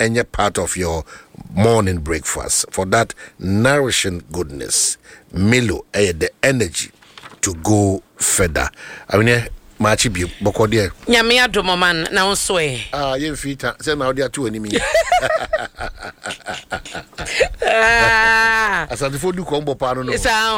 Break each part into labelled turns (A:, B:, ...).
A: any part of your morning breakfast. For that nourishing goodness, Milo, the energy to go further. I mean, Machi bi boko de.
B: Nyame adomo man na wonso e.
A: Ye fita. Say na odi atu animi. Asante fo du ko mbo pa no no.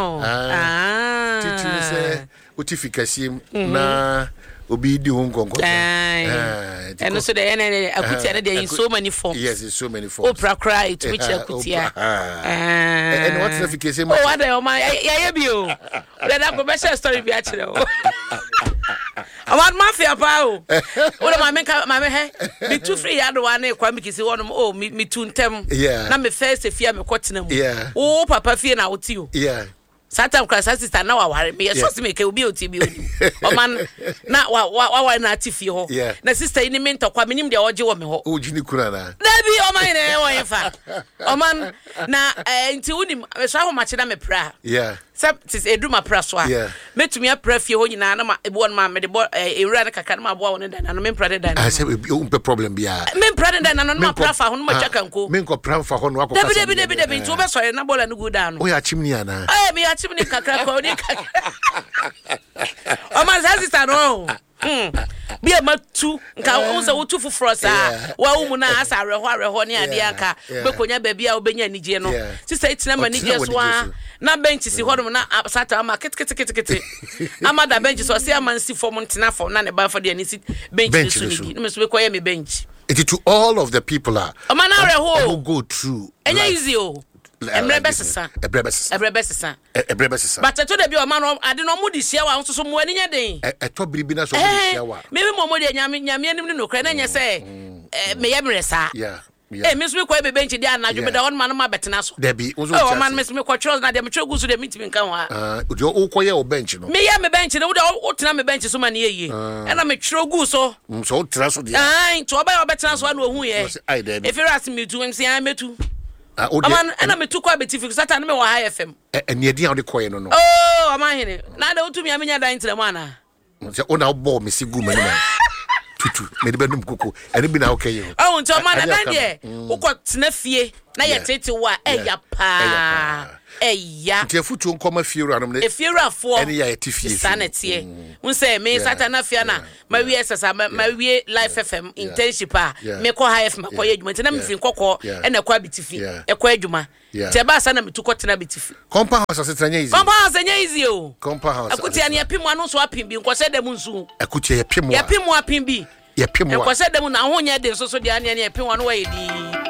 A: Titi say utifikasim na obi di hon konko.
B: And so the akutia there in so many forms.
A: Yes, in so many forms.
B: Opera cry to which akutia.
A: And what's the fication?
B: Oh, what the man ya bio. Let that go share story bi achire. About mafia pa o. Ola ma me me too free ya do one e kwa me kisi wonom oh me too ntem. Na me first efia me kwotena mu. Oh papa fie na woti o.
A: Yeah.
B: Satan class sister na wa ware me so me ke obi otibi oni. O man na wa na atifi ho. Na sister ini me ntokwa menim de oje wo me ho.
A: O jini kura na.
B: Na bi o man na wo yefa. O man na nti unim me so ho mache na me pra.
A: Yeah.
B: Tis eduma pra so a. Metumi apra fie ho nyina na ma ebo no ma me de bo ewura na kaka na ma bo won dan na me pra de dan.
A: I say umpe problem bia.
B: Me pra de dan na no ma pra fa ho no ma chaka nko.
A: Me nko pra fa ho no akokasa.
B: Debi nti obe so na bola no go dan no.
A: O ya chimni ana.
B: Me ya chimni kakra ko ni kakra. O man sister no. Bia matu nka unza wotu fufuro sa wa umu na asa areho ne ade aka bekonya babia obenya nigye no sister itina manigye so a na bench si hodom na sata ama kit amada bench so se amansi form ntina form na ne ba for de ni si bench so ni no so bekoya me bench
A: it to all of the people are
B: man areho
A: go through
B: enya easy o Ebrebesisa. But to the bio man I don't know mudi sia wa so mo ani nya den.
A: Eto biribi na so mudi sia wa.
B: Me mo de nyame anim no kra na nya say me yemre sa.
A: Yeah.
B: Me so me kwa be bench dey anadwo be da on man ma betena so.
A: There be
B: o man me so me kwa chros na dem chegu so dem mitimi kan wa.
A: O koye o bench no.
B: Me ya me bench no o tena me bench so man ye. E na me chrogu so.
A: So tena so dey.
B: To oba betena so na ohun ye. If you ask me to say I metu. Aman ana metu kwa betifi sata na me wa high FM.
A: Ene dia o de koye no no.
B: Oh, aman hene. Na da utumi amenya dan tire mana.
A: Se ona bo me sigu mani man. Tutu me de benum koko. Ene bi na okay yo.
B: Oh, nti man na de. Ukọ tena fie na ye tete wa eya pa. Eya.
A: Nti afutu nkoma fiera no.
B: Efiera fo.
A: Ene ya etifi.
B: Sanete. Unse me sata na fia na. Ma wie sasa ma wie Life FM internship a. Me ko high FM ko ye adwuma. Nti na me fi nkokọ ena kwa bitifi. E ko adwuma. Te ba sa na metu ko tena bitifi.
A: Compound house asetranya easy.
B: Compound house enya easy o.
A: Compound house.
B: Akutia ne apim anu so apim bi nko se dem nsu.
A: Akutia yapim wa.
B: Yapim wa apim bi.
A: Yapim wa.
B: Nko se dem na ho nya de so so de ane apim wa no wa yedi.